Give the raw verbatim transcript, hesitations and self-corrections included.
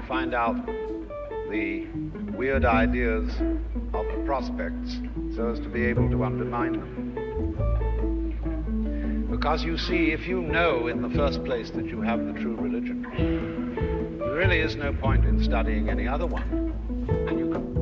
find out the weird ideas of the prospects so as to be able to undermine them. Because you see, if you know in the first place that you have the true religion, there really is no point in studying any other one. And you can